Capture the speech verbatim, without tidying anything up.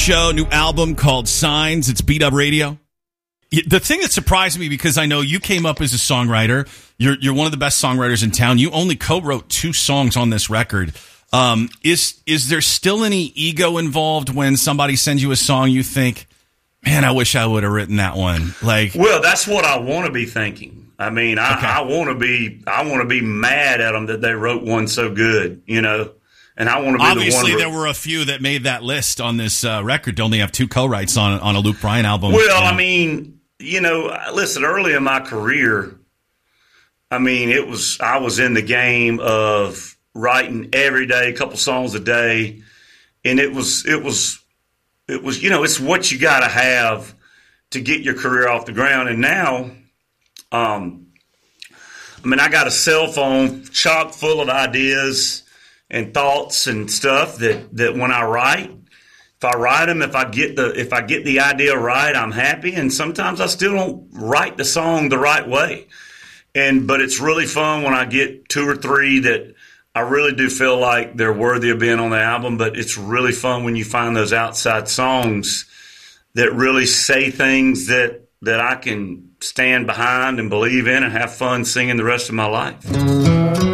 Show, new album called Signs. It's B-Dub Radio. The thing that surprised me, because I know you came up as a songwriter, you're you're one of the best songwriters in town. You only co-wrote two songs on this record. Um, is is there still any ego involved when somebody sends you a song you think, man, I wish I would have written that one? Like, well, that's what I want to be thinking. I mean, I, okay. I want to be I want to be mad at them that they wrote one so good, you know. And I want to be Obviously, the one. there were a few that made that list on this uh, record to only have two co-writes on on a Luke Bryan album. Well, you know. I mean, you know, listen, early in my career, I mean, it was I was in the game of writing every day, a couple songs a day, and it was it was it was you know, it's what you got to have to get your career off the ground. And now, um, I mean, I got a cell phone chock full of ideas and thoughts and stuff that, that when I write, if I write them, if I get the if I get the idea right, I'm happy. And sometimes I still don't write the song the right way. And but it's really fun when I get two or three that I really do feel like they're worthy of being on the album. But it's really fun when you find those outside songs that really say things that that I can stand behind and believe in and have fun singing the rest of my life.